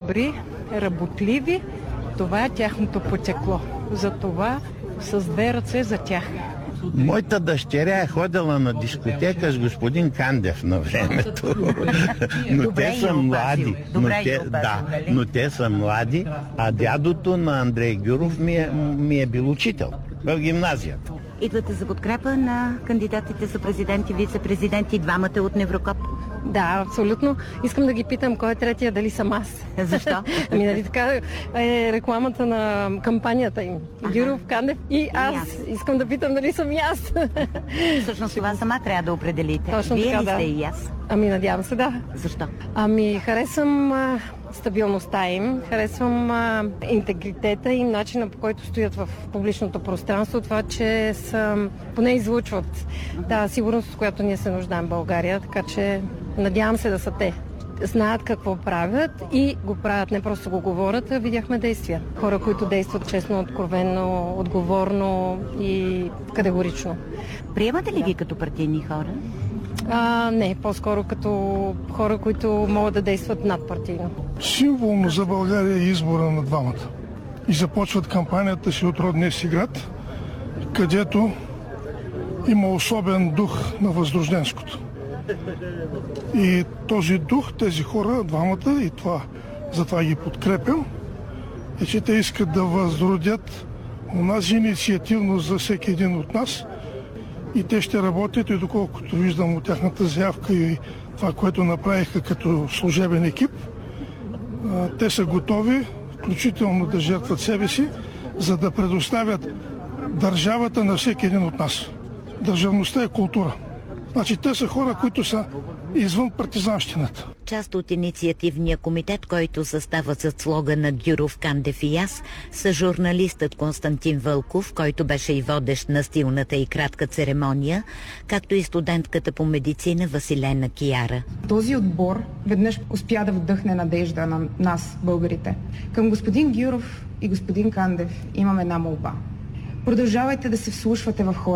добри, работливи. Това е тяхното потекло. Затова с две ръце за тях. Моята дъщеря е ходила на дискотека с господин Кандев на времето. Но те са млади. Но те са млади, а дядото на Андрей Гюров ми е бил учител в гимназията. Идвате за подкрепа на кандидатите за президент и вице-президент и двамата от Неврокоп? Да, абсолютно. Искам да ги питам кой е третия, дали съм аз. Защо? Нали така е рекламата на кампанията им. Гюров, Кандев и аз. Искам да питам дали съм и аз. Всъщност това сама трябва да определите. Точно Вие така, ли сте да. и аз? Надявам се, да. Защо? Харесвам стабилността им, харесвам интегритета им, начина по който стоят в публичното пространство, това, че поне излучват сигурност, с която ние се нуждаем в България, така че надявам се да са те. Знаят какво правят и го правят, не просто го говорят, а видяхме действия. Хора, които действат честно, откровенно, отговорно и категорично. Приемате ли ги като партийни хора? Не, по-скоро като хора, които могат да действат надпартийно. Символно за България е избора на двамата. И започват кампанията си от родния си град, където има особен дух на Възрожденското. И този дух, тези хора, двамата, и затова ги подкрепям, е, че те искат да възродят онази инициативност за всеки един от нас. И те ще работят, и доколкото виждам от тяхната заявка и това, което направиха като служебен екип, те са готови, включително да жертват себе си, за да предоставят държавата на всеки един от нас. Държавността е култура. Значи те са хора, които са извън партизанщината. Част от инициативния комитет, който застава зад слогана Гюров, Кандев и аз, са журналистът Константин Вълков, който беше и водещ на стилната и кратка церемония, както и студентката по медицина Василена Кияра. Този отбор веднъж успя да вдъхне надежда на нас, българите. Към господин Гюров и господин Кандев имам една молба. Продължавайте да се вслушвате в хората.